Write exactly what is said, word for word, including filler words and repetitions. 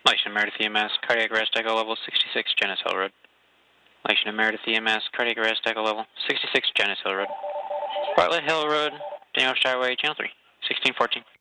Lation Meredith E M S, cardiac arrest, echo level sixty-six, Genesee Hill Road. Lation Meredith E M S, cardiac arrest, echo level sixty-six, Genesee Hill Road. Bartlett Hill Road, Daniel Skyway, channel three, sixteen fourteen.